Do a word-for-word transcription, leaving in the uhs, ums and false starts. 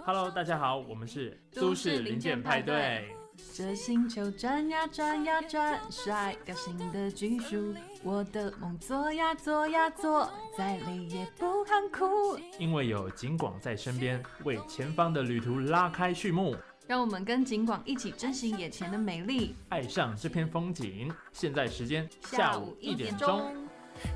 Hello， 大家好，我们是都市零件派对。 这星球转呀转呀转，甩掉新的技术，我的梦做呀做呀做，再累也不喊苦。 因为有景广在身边，为前方的旅途拉开序幕。 让我们跟景广一起珍惜眼前的美丽， 爱上这片风景。现在时间下午一点钟。